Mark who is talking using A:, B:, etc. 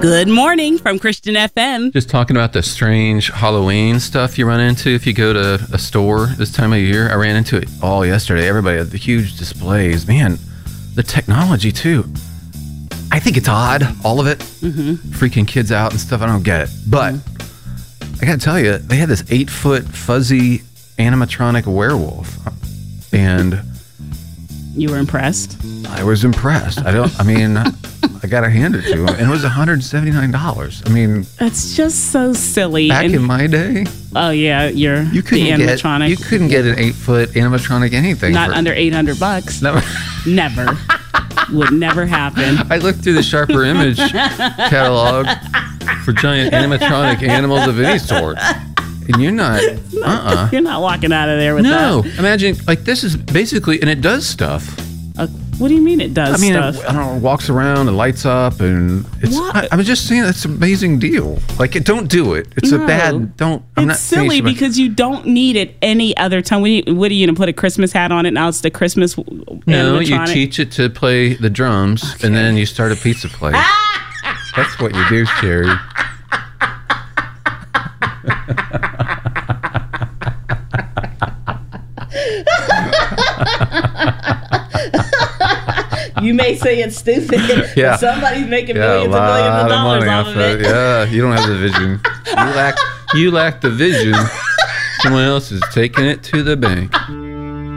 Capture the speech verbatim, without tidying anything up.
A: Good morning from Christian F M.
B: Just talking about the strange Halloween stuff you run into if you go to a store this time of year. I ran into it all yesterday. Everybody had the huge displays. Man, the technology too. I think it's odd, all of it. Mm-hmm. Freaking kids out and stuff. I don't get it. But mm-hmm. I gotta tell you, they had this eight foot fuzzy animatronic werewolf. And
A: you were impressed?
B: I was impressed. I don't, I mean, I gotta hand it to him. And it was one hundred seventy-nine dollars. I mean,
A: that's just so silly.
B: Back
A: and,
B: in my day.
A: Oh yeah, you're
B: you couldn't
A: the animatronic.
B: Get, you couldn't get an eight foot animatronic anything.
A: Not
B: for,
A: under eight hundred bucks.
B: Never.
A: Never. Would never happen.
B: I looked through the Sharper Image catalog for giant animatronic animals of any sort. And you're not, uh-uh.
A: You're not walking out of there with
B: no.
A: that.
B: No. Imagine, like, this is basically, and it does stuff.
A: Uh, what do you mean it does
B: I mean,
A: stuff?
B: It, I don't know, it walks around and lights up, and it's,
A: what?
B: I, I'm just saying it's an amazing deal. Like, it, don't do it. It's
A: no.
B: a bad, don't, I'm
A: it's
B: not
A: silly because you don't need it any other time. What are, you, what are you going to put a Christmas hat on it? Now it's the Christmas
B: No,
A: animatronic?
B: You teach it to play the drums, okay. And then you start a pizza place. That's what you do, Sherry.
A: You may say it's stupid,
B: yeah.
A: but somebody's making
B: yeah,
A: millions and millions of dollars off of it.
B: it. Yeah, you don't have the vision. You lack, you lack the vision. Someone else is taking it to the bank.